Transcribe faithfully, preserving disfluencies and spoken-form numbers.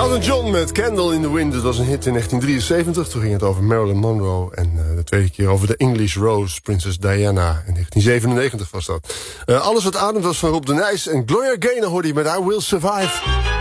Elton John met Candle in the Wind. Dat was een hit in negentien drieënzeventig. Toen ging het over Marilyn Monroe. En uh, de tweede keer over de English Rose, Princess Diana. In negentien zevenennegentig was dat. Uh, alles wat ademt was van Rob de Nijs. En Gloria Gaynor hoorde je met I Will Survive.